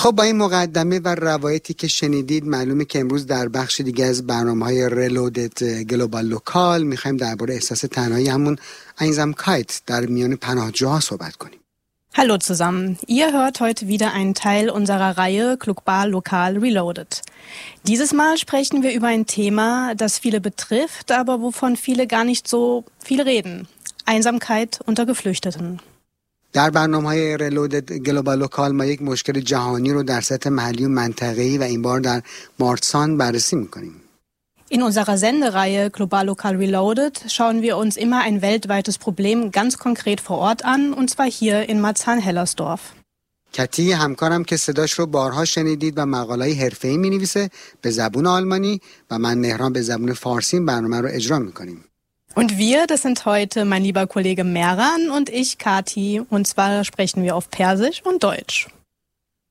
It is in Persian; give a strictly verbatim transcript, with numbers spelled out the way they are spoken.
خب با این مقدمه و روایتی که شنیدید معلومه که امروز در بخش دیگه از برنامه‌های ریلودد گلوبال لوکال می‌خوایم درباره احساس تنهایی همون Einsamkeit در میان پناهجوها صحبت کنیم. Hallo zusammen, ihr hört heute wieder einen Teil unserer Reihe Global Lokal Reloaded. Dieses Mal sprechen wir über ein Thema, das viele betrifft, aber wovon viele gar nicht so viel reden. Einsamkeit unter Geflüchteten. در برنامه‌های ریلودد گلوبال لوکال ما یک مشکل جهانی رو در سطح محلی و منطقه‌ای و این بار در مارسان بررسی می‌کنیم. In unserer Sendereihe Global Lokal Reloaded schauen wir uns immer ein weltweites Problem ganz konkret vor Ort an, und zwar hier in Marzahn-Hellersdorf. کتی همکارم که صداش رو بارها شنیدید و مقاله‌های حرفه‌ای می‌نویسه به زبان آلمانی و من مهران به زبان فارسی برنامه رو اجرا می‌کنیم. Und wir, das sind heute mein lieber Kollege Mehran und ich, Kati, und zwar sprechen wir auf Persisch und Deutsch.